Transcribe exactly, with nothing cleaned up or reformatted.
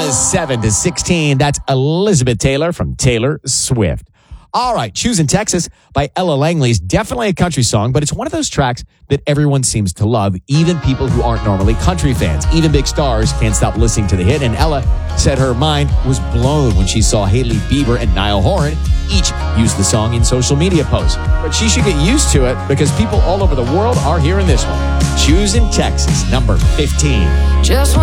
is seven to sixteen. That's Elizabeth Taylor from Taylor Swift. All right, Choosing Texas by Ella Langley is definitely a country song, but it's one of those tracks that everyone seems to love, even people who aren't normally country fans. Even big stars can't stop listening to the hit, and Ella said her mind was blown when she saw Hailey Bieber and Niall Horan each use the song in social media posts. But she should get used to it because people all over the world are hearing this one. Choosing Texas, number fifteen. Just